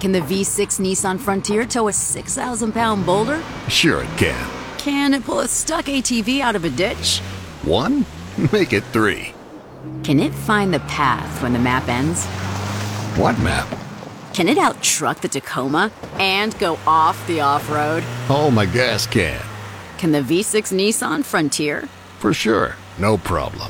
Can the V6 Nissan Frontier tow a 6,000-pound boulder? Sure it can. Can it pull a stuck ATV out of a ditch? 1? Make it 3. Can it find the path when the map ends? What map? Can it out-truck the Tacoma and go off the off-road? Oh, my gas can. Can the V6 Nissan Frontier? For sure. No problem.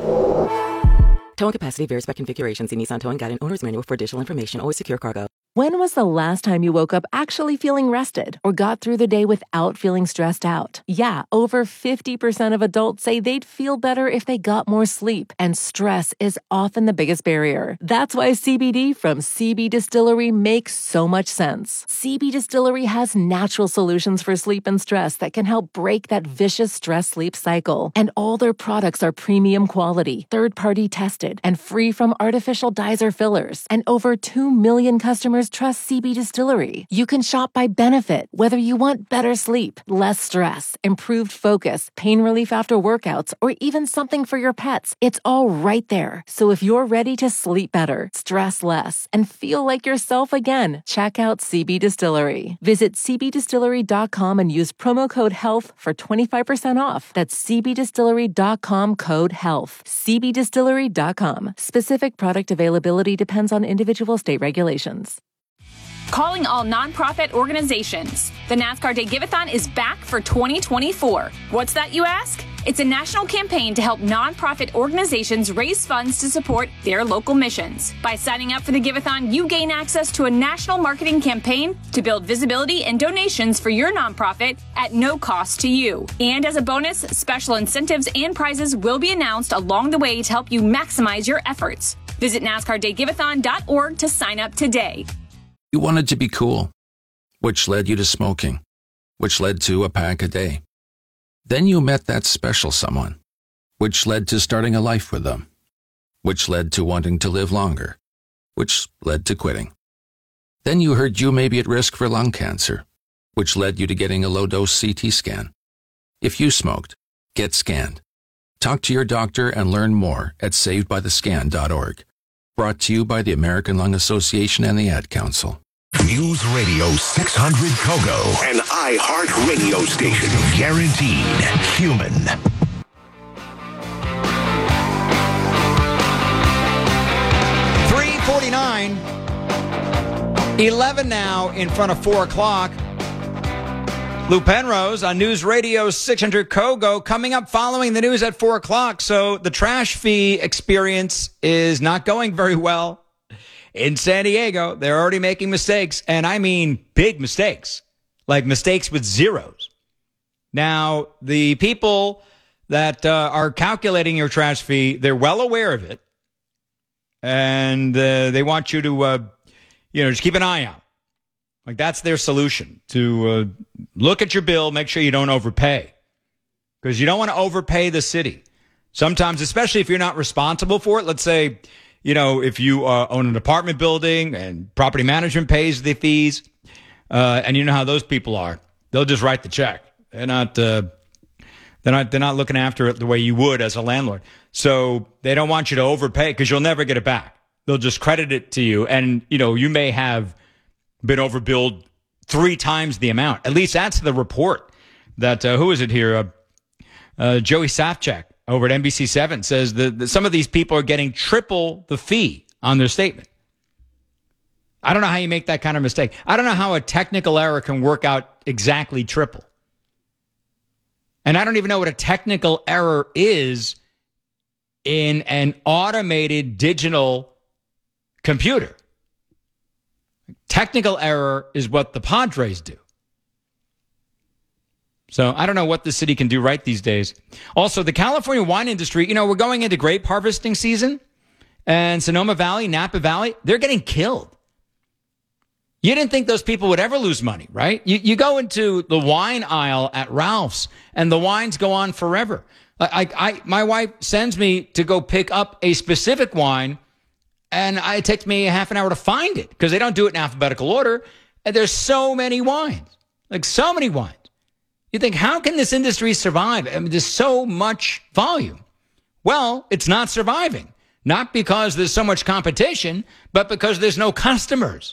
Towing capacity varies by configuration. See Nissan Towing Guide and Owner's Manual for additional information. Always secure cargo. When was the last time you woke up actually feeling rested or got through the day without feeling stressed out? Yeah, over 50% of adults say they'd feel better if they got more sleep, and stress is often the biggest barrier. That's why CBD from CB Distillery makes so much sense. CB Distillery has natural solutions for sleep and stress that can help break that vicious stress-sleep cycle. And all their products are premium quality, third-party tested, and free from artificial dyes or fillers. And over 2 million customers trust CB Distillery. You can shop by benefit, whether you want better sleep, less stress, improved focus, pain relief after workouts, or even something for your pets. It's all right there. So if you're ready to sleep better, stress less, and feel like yourself again, check out CB Distillery. Visit cbdistillery.com and use promo code HEALTH for 25% off. That's cbdistillery.com code HEALTH. cbdistillery.com. Specific product availability depends on individual state regulations. Calling all nonprofit organizations. The NASCAR Day Give-A-thon is back for 2024. What's that, you ask? It's a national campaign to help nonprofit organizations raise funds to support their local missions. By signing up for the Give-A-thon, you gain access to a national marketing campaign to build visibility and donations for your nonprofit at no cost to you. And as a bonus, special incentives and prizes will be announced along the way to help you maximize your efforts. Visit NASCARDayGiveathon.org to sign up today. You wanted to be cool, which led you to smoking, which led to a pack a day. Then you met that special someone, which led to starting a life with them, which led to wanting to live longer, which led to quitting. Then you heard you may be at risk for lung cancer, which led you to getting a low-dose CT scan. If you smoked, get scanned. Talk to your doctor and learn more at savedbythescan.org. Brought to you by the American Lung Association and the Ad Council. News Radio 600 Kogo, an iHeart radio station. Guaranteed human. .49, 11 now in front of 4 o'clock. Lou Penrose on News Radio 600 Kogo coming up following the news at 4 o'clock. So the trash fee experience is not going very well in San Diego. They're already making mistakes, and I mean big mistakes, like mistakes with zeros. Now, the people that are calculating your trash fee, they're well aware of it, and they want you to, just keep an eye out. Like, that's their solution, to look at your bill, make sure you don't overpay. Because you don't want to overpay the city. Sometimes, especially if you're not responsible for it, let's say, if you own an apartment building and property management pays the fees, and you know how those people are, they'll just write the check. They're not looking after it the way you would as a landlord. So they don't want you to overpay because you'll never get it back. They'll just credit it to you, and you may have been overbilled 3 times the amount. At least that's the report that, who is it here? Joey Safchak over at NBC7 says that some of these people are getting triple the fee on their statement. I don't know how you make that kind of mistake. I don't know how a technical error can work out exactly triple. And I don't even know what a technical error is in an automated digital computer. Technical error is what the Padres do. So I don't know what the city can do right these days. Also, the California wine industry, we're going into grape harvesting season, and Sonoma Valley, Napa Valley, they're getting killed. You didn't think those people would ever lose money, right? You go into the wine aisle at Ralph's, and the wines go on forever. My wife sends me to go pick up a specific wine, and it takes me a half an hour to find it because they don't do it in alphabetical order. And there's so many wines, so many wines. You think, how can this industry survive? I mean, there's so much volume. Well, it's not surviving. Not because there's so much competition, but because there's no customers.